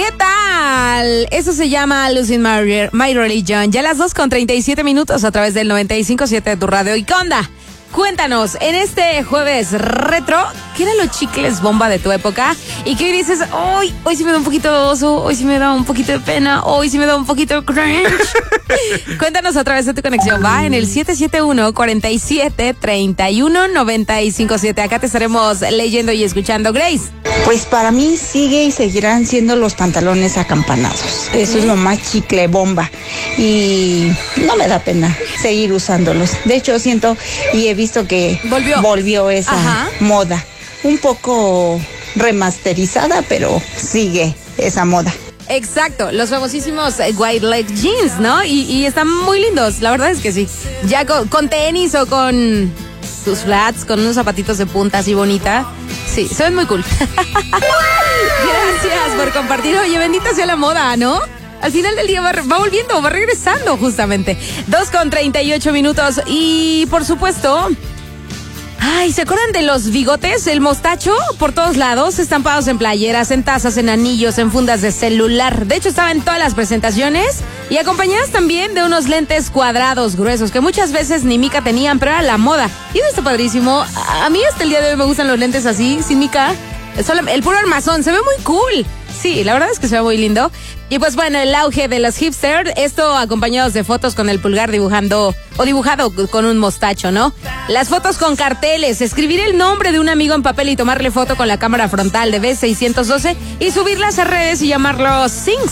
¿Qué tal? Eso se llama Losing My Religion. Ya las 2:37 a través del 95.7 de tu radio. ¿Y qué onda? Cuéntanos, en este jueves retro, ¿qué eran los chicles bomba de tu época? Y qué dices, hoy sí me da un poquito de oso, hoy sí me da un poquito de pena, hoy sí me da un poquito de cringe. Cuéntanos a través de tu conexión, va en el 771-47-31-957. Acá te estaremos leyendo y escuchando. Grace. Pues para mí sigue y seguirán siendo los pantalones acampanados. Eso es lo más chicle bomba. Y no me da pena seguir usándolos. De hecho, siento y he visto que volvió esa moda. Un poco remasterizada, pero sigue esa moda. Exacto, los famosísimos white leg jeans, ¿no? Y están muy lindos, la verdad es que sí. Ya con tenis o con sus flats, con unos zapatitos de punta así bonita. Sí, se ven muy cool. Gracias por compartir. Oye, bendita sea la moda, ¿no? Al final del día va volviendo, va regresando justamente. 2:38. Y por supuesto... Ay, ¿se acuerdan de los bigotes? El mostacho por todos lados, estampados en playeras, en tazas, en anillos, en fundas de celular. De hecho, estaba en todas las presentaciones y acompañadas también de unos lentes cuadrados gruesos que muchas veces ni mica tenían, pero era la moda. Y esto está padrísimo. A mí hasta el día de hoy me gustan los lentes así, sin mica. Solo el puro armazón, se ve muy cool. Sí, la verdad es que se ve muy lindo. Y pues bueno, el auge de los hipsters, esto acompañados de fotos con el pulgar dibujado con un mostacho, ¿no? Las fotos con carteles, escribir el nombre de un amigo en papel y tomarle foto con la cámara frontal de B612 y subirlas a redes y llamarlo Sing